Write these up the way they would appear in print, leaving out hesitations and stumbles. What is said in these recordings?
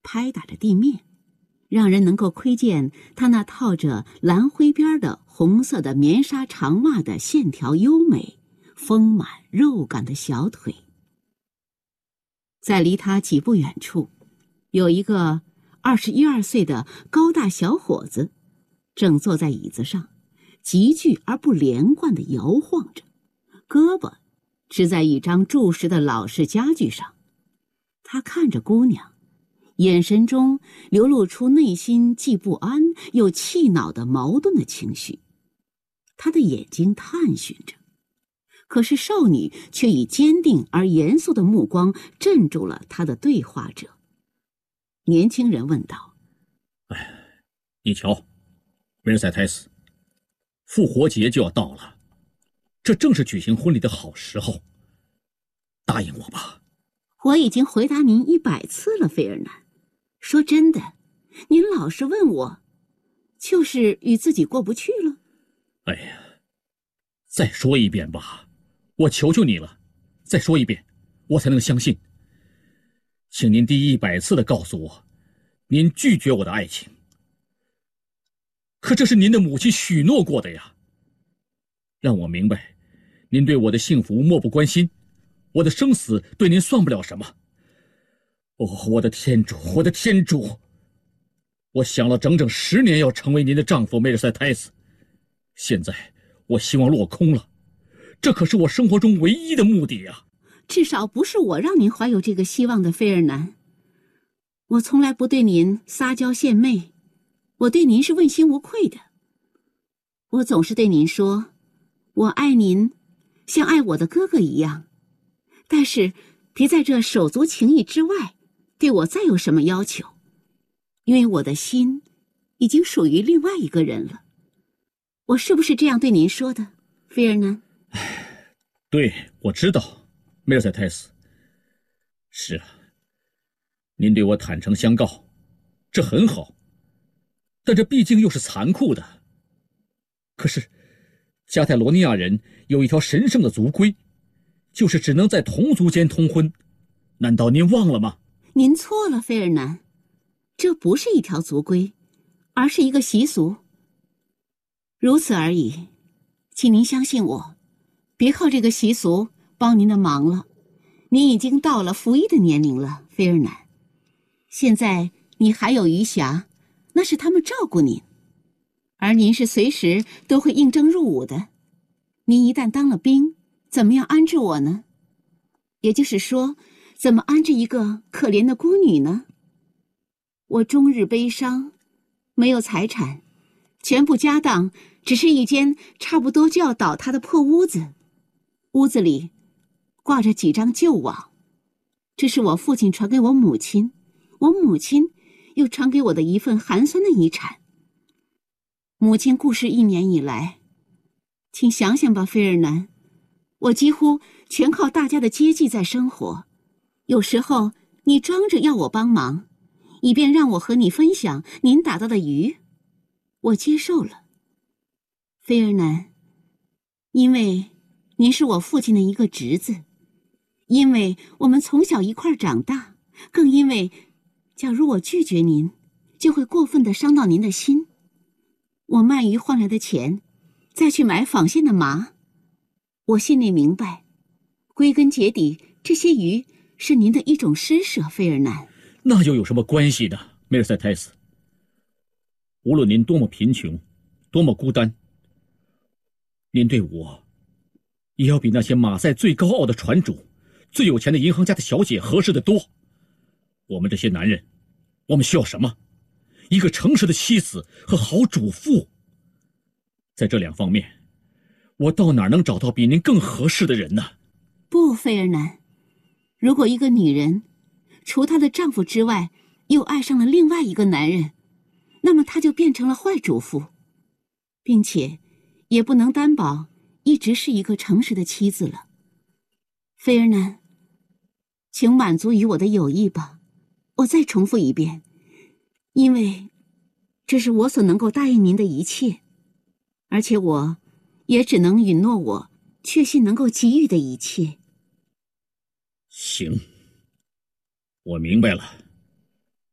拍打着地面，让人能够窥见他那套着蓝灰边的红色的棉纱长袜的线条优美、丰满肉感的小腿。在离他几步远处，有一个21、22岁的高大小伙子，正坐在椅子上，急剧而不连贯地摇晃着，胳膊支在一张柱石的老式家具上。他看着姑娘，眼神中流露出内心既不安又气恼的矛盾的情绪。他的眼睛探寻着，可是少女却以坚定而严肃的目光镇住了他的对话者。年轻人问道： 你瞧，梅尔塞泰斯，复活节就要到了，这正是举行婚礼的好时候，答应我吧。 我已经回答您100次了，费尔南。说真的，您老是问我，就是与自己过不去了。 哎呀，再说一遍吧，我求求你了，再说一遍，我才能相信。请您第100次的告诉我，您拒绝我的爱情。可这是您的母亲许诺过的呀。让我明白，您对我的幸福漠不关心，我的生死对您算不了什么。哦，我的天主，我的天主！我想了整整10年要成为您的丈夫，梅尔塞泰斯。现在我希望落空了，这可是我生活中唯一的目的呀。 至少不是我让您怀有这个希望的，费尔南。我从来不对您撒娇献媚，我对您是问心无愧的。我总是对您说，我爱您，像爱我的哥哥一样。但是，别在这手足情谊之外，对我再有什么要求，因为我的心已经属于另外一个人了。我是不是这样对您说的，菲尔南？ 对，我知道，梅尔塞泰斯。是啊，您对我坦诚相告，这很好，但这毕竟又是残酷的。可是，加泰罗尼亚人有一条神圣的族规，就是只能在同族间通婚。难道您忘了吗？ 您错了，费尔南，这不是一条族规，而是一个习俗。如此而已，请您相信我，别靠这个习俗帮您的忙了。您已经到了服役的年龄了，菲尔南。现在你还有余暇，那是他们照顾您，而您是随时都会应征入伍的。您一旦当了兵，怎么样安置我呢？也就是说，怎么安置一个可怜的孤女呢？我终日悲伤，没有财产，全部家当只是一间差不多就要倒塌的破屋子，屋子里挂着几张旧网，这是我父亲传给我母亲，我母亲又传给我的一份寒酸的遗产。母亲故世1年以来，请想想吧，菲尔南，我几乎全靠大家的接济在生活。有时候你装着要我帮忙，以便让我和你分享您打到的鱼，我接受了。菲尔南，因为您是我父亲的一个侄子，因为我们从小一块长大，更因为假如我拒绝您，就会过分地伤到您的心。我卖鱼换来的钱，再去买纺线的麻，我心里明白，归根结底，这些鱼是您的一种施舍，费尔南。 那又有什么关系呢，梅尔塞泰斯？无论您多么贫穷，多么孤单，您对我也要比那些马赛最高傲的船主、最有钱的银行家的小姐合适的多。我们这些男人，我们需要什么？一个诚实的妻子和好主妇。在这2方面，我到哪儿能找到比您更合适的人呢？ 不，费尔南，如果一个女人除她的丈夫之外又爱上了另外一个男人，那么她就变成了坏主妇，并且也不能担保一直是一个诚实的妻子了。菲尔南，请满足于我的友谊吧。我再重复一遍，因为这是我所能够答应您的一切，而且我也只能允诺我确信能够给予的一切。 行，我明白了。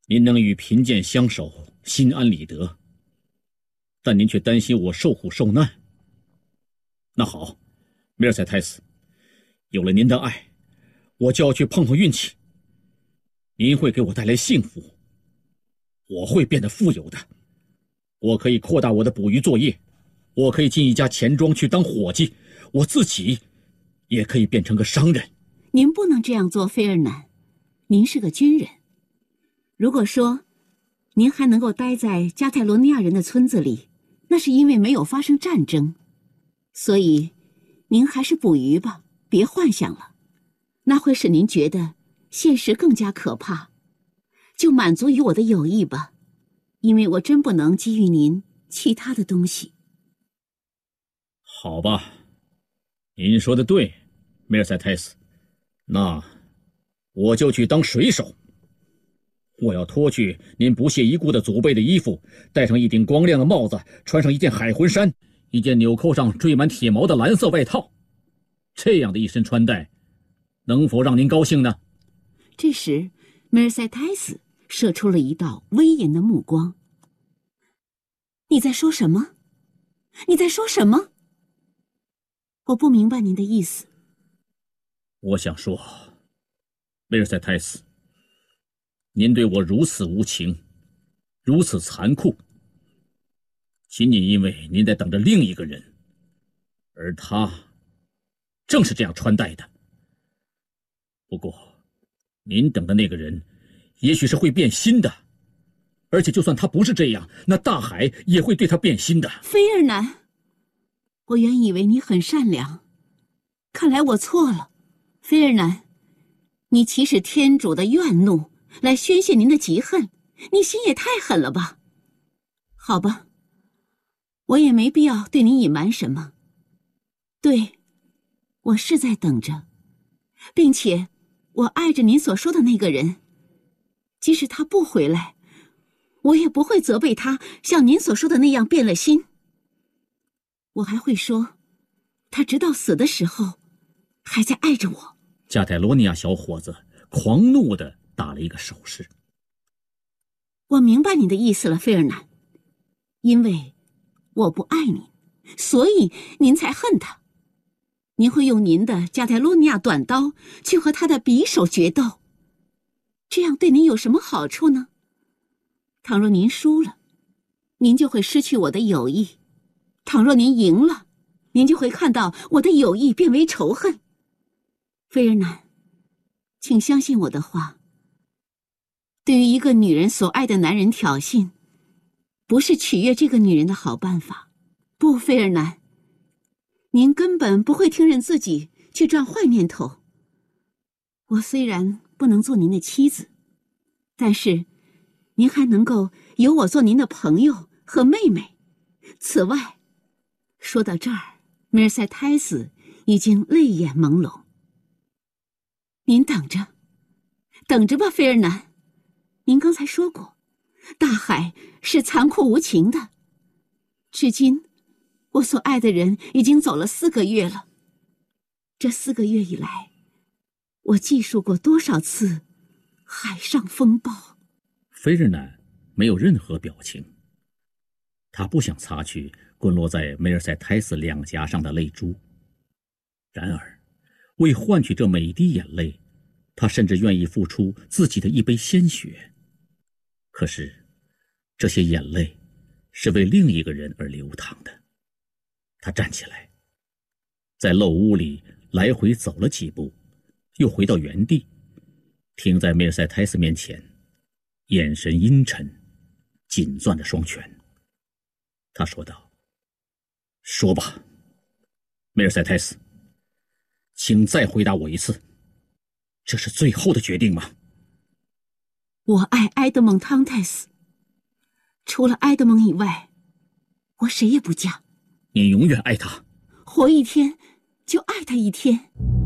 您能与贫贱相守，心安理得，但您却担心我受苦受难。那好，梅尔塞泰斯，有了您的爱，我就要去碰碰运气。您会给我带来幸福，我会变得富有的。我可以扩大我的捕鱼作业，我可以进一家钱庄去当伙计，我自己也可以变成个商人。 您不能这样做，费尔南，您是个军人。如果说您还能够待在加泰罗尼亚人的村子里，那是因为没有发生战争，所以您还是捕鱼吧，别幻想了，那会使您觉得现实更加可怕。就满足于我的友谊吧，因为我真不能给予您其他的东西。 好吧，您说的对，梅尔塞泰斯，那我就去当水手。我要脱去您不屑一顾的祖辈的衣服，戴上一顶光亮的帽子，穿上一件海魂衫，一件纽扣上缀满铁毛的蓝色外套。这样的一身穿戴，能否让您高兴呢？ 这时梅尔塞泰斯射出了一道威严的目光。你在说什么？你在说什么？我不明白您的意思。 我想说，梅尔塞泰斯，您对我如此无情，如此残酷，仅仅因为您在等着另一个人，而他正是这样穿戴的。不过，您等的那个人也许是会变心的，而且就算他不是这样，那大海也会对他变心的。 菲尔南，我原以为你很善良，看来我错了。菲尔南，你岂使天主的怨怒来宣泄您的嫉恨，你心也太狠了吧。好吧，我也没必要对你隐瞒什么。对，我是在等着，并且我爱着您所说的那个人，即使他不回来，我也不会责备他像您所说的那样变了心。我还会说，他直到死的时候还在爱着我。 加泰罗尼亚小伙子狂怒地打了一个手势。 我明白你的意思了，费尔南，因为我不爱您，所以您才恨他。您会用您的加泰罗尼亚短刀去和他的匕首决斗，这样对您有什么好处呢？倘若您输了，您就会失去我的友谊；倘若您赢了，您就会看到我的友谊变为仇恨。菲尔南，请相信我的话，对于一个女人所爱的男人挑衅，不是取悦这个女人的好办法。不，菲尔南，您根本不会听任自己去转坏念头。我虽然不能做您的妻子，但是您还能够有我做您的朋友和妹妹。此外，说到这儿，梅尔塞泰斯已经泪眼朦胧。您等着，等着吧，菲尔南。您刚才说过，大海是残酷无情的。至今，我所爱的人已经走了4个月了。这4个月以来，我记述过多少次海上风暴。 菲尔南没有任何表情，他不想擦去滚落在梅尔塞泰斯两颊上的泪珠。然而，为换取这每滴眼泪，他甚至愿意付出自己的一杯鲜血。可是，这些眼泪是为另一个人而流淌的。他站起来，在漏屋里来回走了几步，又回到原地，停在梅尔塞泰斯面前，眼神阴沉，紧攥着双拳。他说道：“说吧，梅尔塞泰斯，请再回答我一次，这是最后的决定吗？” 我爱埃德蒙·汤泰斯，除了埃德蒙以外，我谁也不嫁。 你永远爱他， 活一天就爱他一天。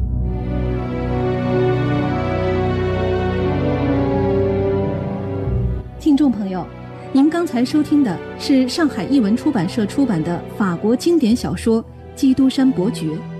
听众朋友，您刚才收听的是上海译文出版社出版的法国经典小说《基督山伯爵》。